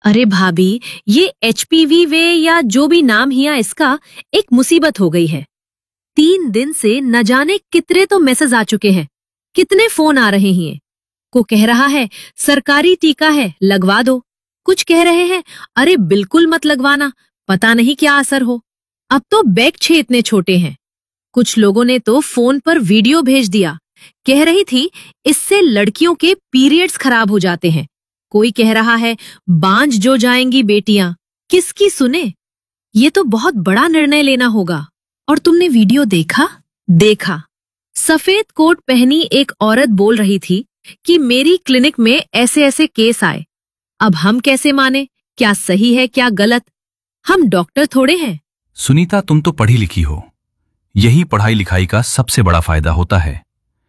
अरे भाभी, ये एचपीवी वे या जो भी नाम हिया इसका एक मुसीबत हो गई है। 3 दिन से न जाने कितने तो मैसेज आ चुके हैं, कितने फोन आ रहे हैं। को कह रहा है सरकारी टीका है, लगवा दो। कुछ कह रहे हैं अरे बिल्कुल मत लगवाना, पता नहीं क्या असर हो। अब तो बैग इतने छोटे हैं। कुछ लोगों ने तो फोन पर वीडियो भेज दिया, कह रही थी इससे लड़कियों के पीरियड्स खराब हो जाते हैं। कोई कह रहा है बांझ जो जाएंगी बेटियां। किसकी सुने? ये तो बहुत बड़ा निर्णय लेना होगा। और तुमने वीडियो देखा? देखा। सफेद कोट पहनी एक औरत बोल रही थी कि मेरी क्लिनिक में ऐसे ऐसे केस आए। अब हम कैसे माने क्या सही है क्या गलत? हम डॉक्टर थोड़े हैं। सुनीता, तुम तो पढ़ी लिखी हो। यही पढ़ाई लिखाई का सबसे बड़ा फायदा होता है।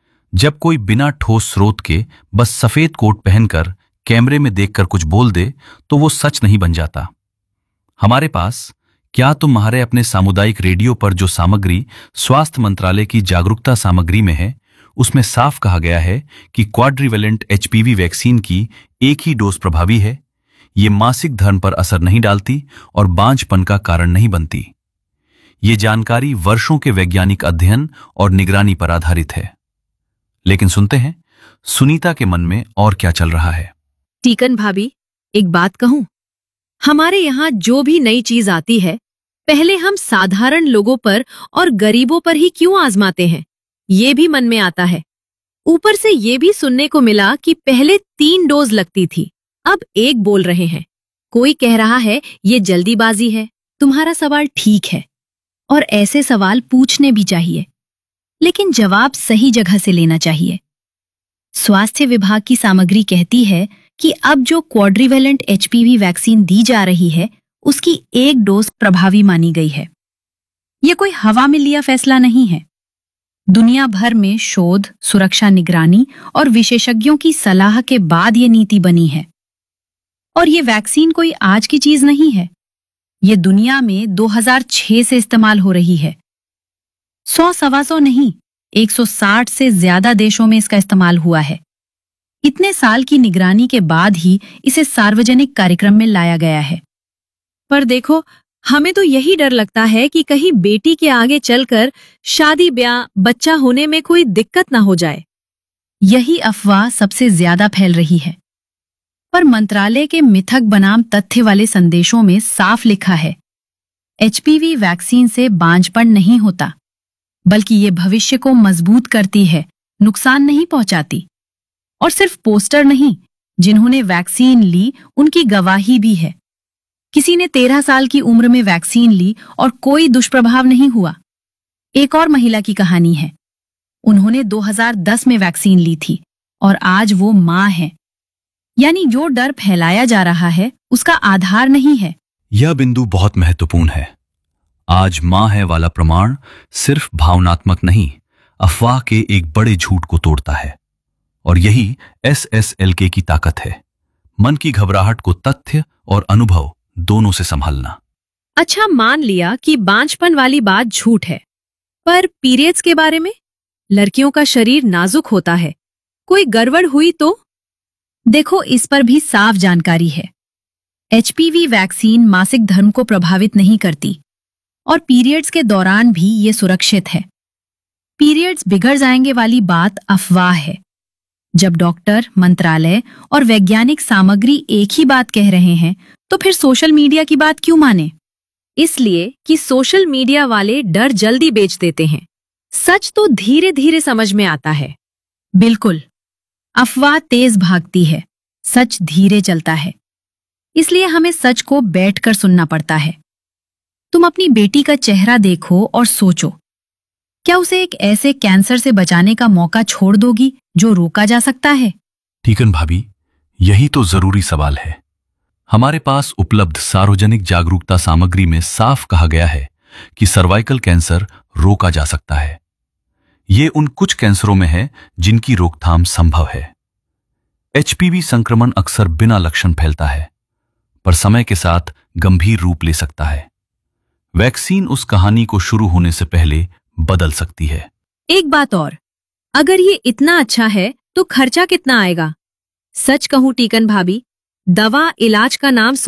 जब कोई बिना ठोस स्रोत के बस सफेद कोट पहनकर कैमरे में देखकर कुछ बोल दे तो वो सच नहीं बन जाता। हमारे पास क्या तुम्हारे अपने सामुदायिक रेडियो पर जो सामग्री स्वास्थ्य मंत्रालय की जागरूकता सामग्री में है, उसमें साफ कहा गया है कि क्वाड्रिवेलेंट एचपीवी वैक्सीन की एक ही डोज प्रभावी है। ये मासिक धर्म पर असर नहीं डालती और बांझपन का कारण नहीं बनती। ये जानकारी वर्षों के वैज्ञानिक अध्ययन और निगरानी पर आधारित है। लेकिन सुनते हैं सुनीता के मन में और क्या चल रहा है। टीकन भाभी, एक बात कहूं? हमारे यहाँ जो भी नई चीज आती है, पहले हम साधारण लोगों पर और गरीबों पर ही क्यों आजमाते हैं, ये भी मन में आता है। ऊपर से ये भी सुनने को मिला कि पहले 3 डोज लगती थी, अब 1 बोल रहे हैं। कोई कह रहा है ये जल्दीबाजी है। तुम्हारा सवाल ठीक है और ऐसे सवाल पूछने भी चाहिए, लेकिन जवाब सही जगह से लेना चाहिए। स्वास्थ्य विभाग की सामग्री कहती है कि अब जो क्वाड्रिवेलेंट एचपीवी वैक्सीन दी जा रही है, उसकी 1 डोज प्रभावी मानी गई है। यह कोई हवा में लिया फैसला नहीं है। दुनिया भर में शोध, सुरक्षा निगरानी और विशेषज्ञों की सलाह के बाद ये नीति बनी है। और ये वैक्सीन कोई आज की चीज नहीं है। ये दुनिया में 2006 से इस्तेमाल हो रही है। 100-125 नहीं, 160 से ज्यादा देशों में इसका इस्तेमाल हुआ है। इतने साल की निगरानी के बाद ही इसे सार्वजनिक कार्यक्रम में लाया गया है। पर देखो, हमें तो यही डर लगता है कि कहीं बेटी के आगे चलकर शादी ब्याह बच्चा होने में कोई दिक्कत ना हो जाए। यही अफवाह सबसे ज्यादा फैल रही है। पर मंत्रालय के मिथक बनाम तथ्य वाले संदेशों में साफ लिखा है, एचपीवी वैक्सीन से बांझपन नहीं होता, बल्कि ये भविष्य को मजबूत करती है, नुकसान नहीं पहुंचाती। और सिर्फ पोस्टर नहीं, जिन्होंने वैक्सीन ली उनकी गवाही भी है। किसी ने 13 साल की उम्र में वैक्सीन ली और कोई दुष्प्रभाव नहीं हुआ। एक और महिला की कहानी है। उन्होंने 2010 में वैक्सीन ली थी और आज वो मां है। यानी जो डर फैलाया जा रहा है उसका आधार नहीं है। यह बिंदु बहुत महत्वपूर्ण है। आज मां है वाला प्रमाण सिर्फ भावनात्मक नहीं, अफवाह के एक बड़े झूठ को तोड़ता है। और यही SSLK की ताकत है, मन की घबराहट को तथ्य और अनुभव दोनों से संभालना। अच्छा, मान लिया कि बांझपन वाली बात झूठ है, पर पीरियड्स के बारे में? लड़कियों का शरीर नाजुक होता है, कोई गड़बड़ हुई तो? देखो, इस पर भी साफ जानकारी है। एचपीवी वैक्सीन मासिक धर्म को प्रभावित नहीं करती और पीरियड्स के दौरान भी ये सुरक्षित है। पीरियड्स बिगड़ जाएंगे वाली बात अफवाह है। जब डॉक्टर, मंत्रालय और वैज्ञानिक सामग्री एक ही बात कह रहे हैं, तो फिर सोशल मीडिया की बात क्यों माने? इसलिए कि सोशल मीडिया वाले डर जल्दी बेच देते हैं। सच तो धीरे धीरे समझ में आता है। बिल्कुल, अफवाह तेज भागती है, सच धीरे चलता है। इसलिए हमें सच को बैठकर सुनना पड़ता है। तुम अपनी बेटी का चेहरा देखो और सोचो, क्या उसे एक ऐसे कैंसर से बचाने का मौका छोड़ दोगी जो रोका जा सकता है? टीकन भाभी, यही तो जरूरी सवाल है। हमारे पास उपलब्ध सार्वजनिक जागरूकता सामग्री में साफ कहा गया है कि सर्वाइकल कैंसर रोका जा सकता है। ये उन कुछ कैंसरों में है जिनकी रोकथाम संभव है। एचपीवी संक्रमण अक्सर बिना लक्षण फैलता है, पर समय के साथ गंभीर रूप ले सकता है। वैक्सीन उस कहानी को शुरू होने से पहले बदल सकती है। एक बात और, अगर ये इतना अच्छा है तो खर्चा कितना आएगा? सच कहूं टीकन भाभी, दवा इलाज का नाम